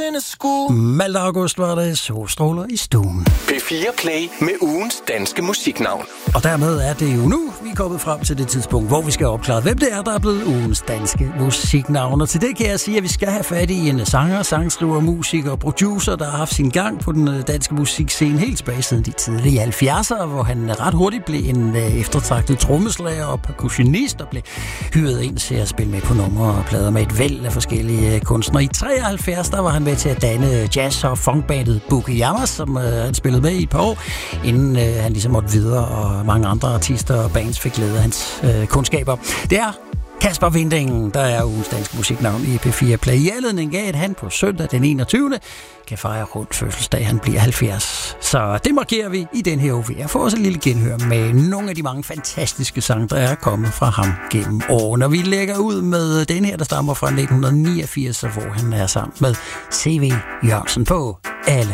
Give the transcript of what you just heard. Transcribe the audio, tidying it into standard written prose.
denne sku. Malta August var det solstråler i stuen. P4 Play med ugens danske musiknavn. Og dermed er det jo nu, vi er kommet frem til det tidspunkt, hvor vi skal opklare, hvem det er, der er blevet ugens danske musiknavn. Og til det kan jeg sige, at vi skal have fat i en sanger, sangskriver, musiker og producer, der har haft sin gang på den danske musikscene helt tilbage siden de tidlige 70'ere, hvor han ret hurtigt blev en eftertragtet trommeslager og percussionist og blev hyret ind til at spille med på numre og plader med et væld af forskellige kunstnere. I 73 der var han med til at danne jazz- og funkbandet Bukiyama, som han spillede med i et par år, inden han ligesom måtte videre, og mange andre artister og bands fik glæde af hans kundskaber. Det er Kasper Winding, der er ugens danske musiknavn i P4 Play. I anledning af, at han på søndag den 21. kan fejre rundt fødselsdag. Han bliver 70. Så det markerer vi i den her OV. Jeg får også et lille genhør med nogle af de mange fantastiske sange, der er kommet fra ham gennem årene. Og vi lægger ud med den her, der stammer fra 1989, hvor han er sammen med C.V. Jørgensen på alle